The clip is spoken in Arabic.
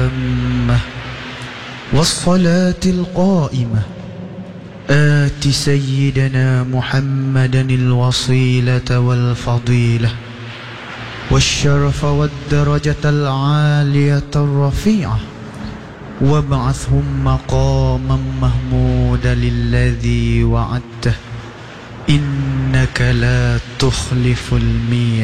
والصلاة القائمة آت سيدنا محمدا الوصيلة والفضيلة والشرف والدرجة العالية الرفيعة وابعثهم مقاما محمودا الذي وعدته إنك لا تخلف الميعاد.